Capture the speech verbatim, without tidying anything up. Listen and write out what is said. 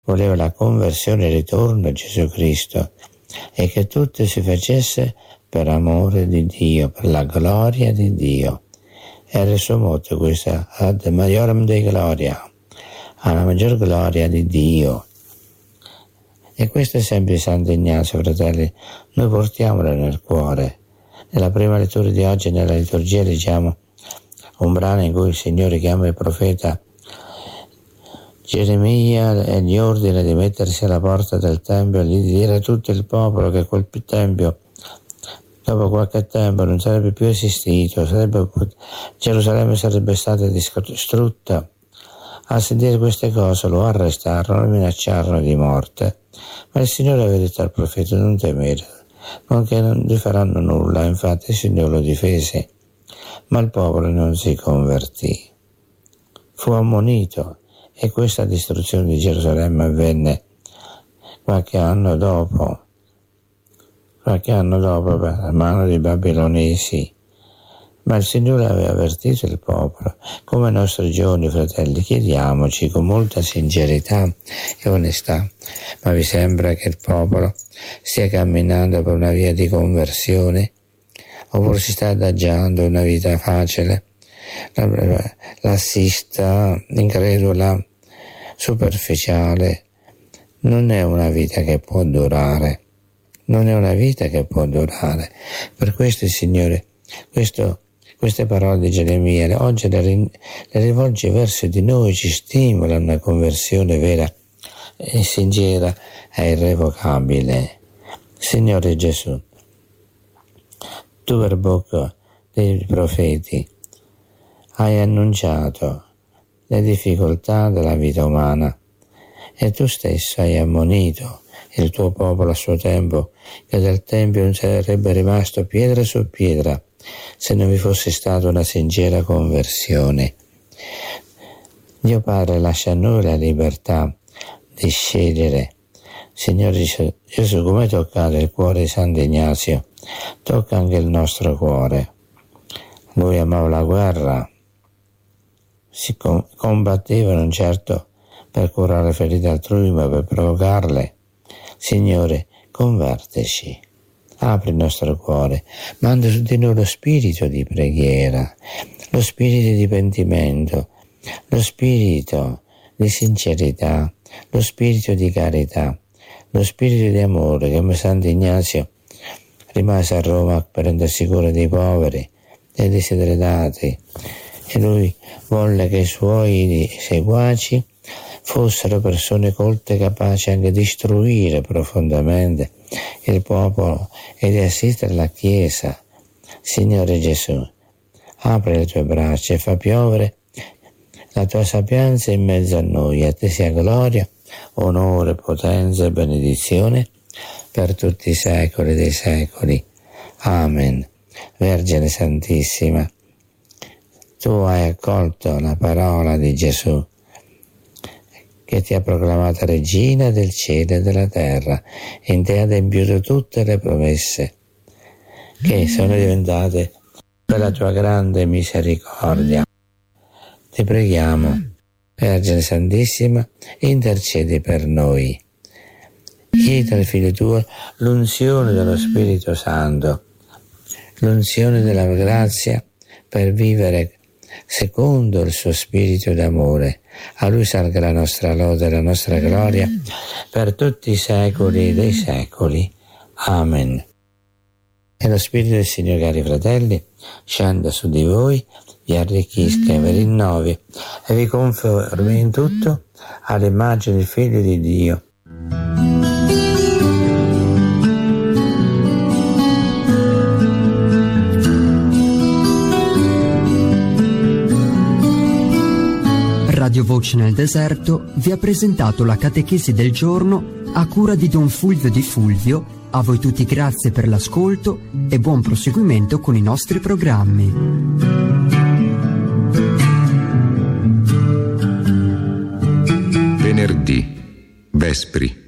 voleva la conversione e il ritorno a Gesù Cristo, e che tutto si facesse per amore di Dio, per la gloria di Dio. Era il suo motto, questa ad maiorem Dei gloria, alla maggior gloria di Dio. E questo è sempre Santo Ignazio, fratelli, noi portiamolo nel cuore. Nella prima lettura di oggi, nella liturgia, leggiamo un brano in cui il Signore chiama il profeta Geremia e gli ordina di mettersi alla porta del Tempio e di dire a tutto il popolo che quel Tempio, dopo qualche tempo, non sarebbe più esistito, sarebbe, Gerusalemme sarebbe stata distrutta. A sentire queste cose lo arrestarono e minacciarono di morte. Ma il Signore aveva detto al profeta: non temere, non che non gli faranno nulla. Infatti il Signore lo difese, ma il popolo non si convertì. Fu ammonito, e questa distruzione di Gerusalemme avvenne qualche anno dopo, qualche anno dopo per mano dei babilonesi. Ma il Signore aveva avvertito il popolo. Come ai nostri giorni, fratelli, chiediamoci con molta sincerità e onestà: ma vi sembra che il popolo stia camminando per una via di conversione? Oppure si sta adagiando una vita facile, lassista, incredula, superficiale? Non è una vita che può durare. Non è una vita che può durare. Per questo il Signore, questo Queste parole di Geremia oggi le, le rivolge verso di noi, ci stimola a una conversione vera e sincera e irrevocabile. Signore Gesù, tu per bocca dei profeti hai annunciato le difficoltà della vita umana, e tu stesso hai ammonito il tuo popolo a suo tempo che del Tempio non sarebbe rimasto pietra su pietra se non vi fosse stata una sincera conversione. Dio Padre lascia a noi la libertà di scegliere. Signore Gesù, Gesù, come hai toccato il cuore di Santo Ignazio, tocca anche il nostro cuore. Lui amava la guerra, si combatteva non certo per curare ferite altrui, ma per provocarle. Signore, converteci. Apri il nostro cuore, manda su di noi lo spirito di preghiera, lo spirito di pentimento, lo spirito di sincerità, lo spirito di carità, lo spirito di amore, che come Santo Ignazio rimase a Roma per rendersi cura dei poveri, dei disiderdati, e lui volle che i suoi seguaci fossero persone colte, capaci anche di istruire profondamente il popolo e di assistere la Chiesa. Signore Gesù, apri le tue braccia e fa piovere la tua sapienza in mezzo a noi. A te sia gloria, onore, potenza e benedizione per tutti i secoli dei secoli. Amen. Vergine Santissima, tu hai accolto la parola di Gesù, che ti ha proclamata regina del cielo e della terra, e in te ha adempiuto tutte le promesse che sono diventate per la tua grande misericordia. Ti preghiamo, Vergine Santissima, intercedi per noi. Chiedi al Figlio tuo l'unzione dello Spirito Santo, l'unzione della grazia per vivere secondo il suo spirito d'amore. A lui salga la nostra lode e la nostra gloria per tutti i secoli dei secoli. Amen. E lo Spirito del Signore, cari fratelli, scenda su di voi, vi arricchisca e vi rinnovi e vi conformi in tutto all'immagine del Figlio di Dio. Radio Voce nel Deserto vi ha presentato la catechesi del giorno a cura di Don Fulvio Di Fulvio. A voi tutti grazie per l'ascolto e buon proseguimento con i nostri programmi. Venerdì, Vespri.